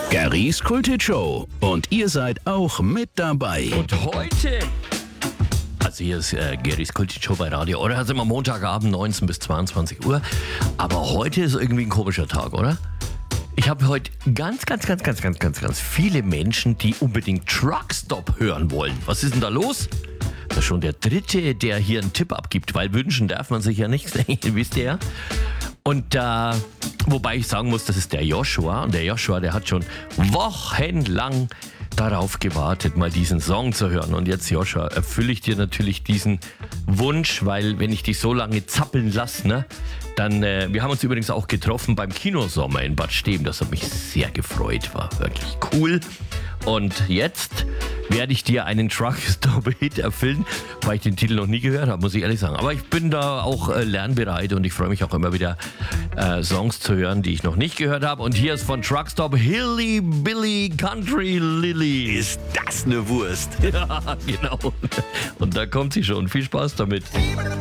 Garys Kulthit-Show. Und ihr seid auch mit dabei. Und heute, also hier ist Garys Kulthit-Show bei Radio, oder? Also immer Montagabend 19 bis 22 Uhr. Aber heute ist irgendwie ein komischer Tag, oder? Ich habe heute ganz viele Menschen, die unbedingt Truckstop hören wollen. Was ist denn da los? Das ist schon der dritte, der hier einen Tipp abgibt, weil wünschen darf man sich ja nichts, wisst ihr ja. Und wobei ich sagen muss, das ist der Joshua. Und der Joshua, der hat schon wochenlang darauf gewartet, mal diesen Song zu hören. Und jetzt, Joshua, erfülle ich dir natürlich diesen Wunsch, weil wenn ich dich so lange zappeln lasse, ne, dann, wir haben uns übrigens auch getroffen beim Kinosommer in Bad Steben. Das hat mich sehr gefreut, war wirklich cool. Und jetzt werde ich dir einen Truckstop-Hit erfüllen, weil ich den Titel noch nie gehört habe, muss ich ehrlich sagen. Aber ich bin da auch lernbereit und ich freue mich auch immer wieder, Songs zu hören, die ich noch nicht gehört habe. Und hier ist von Truckstop Hilly Billy Country Lily. Ist das eine Wurst? Ja, genau. Und da kommt sie schon. Viel Spaß damit.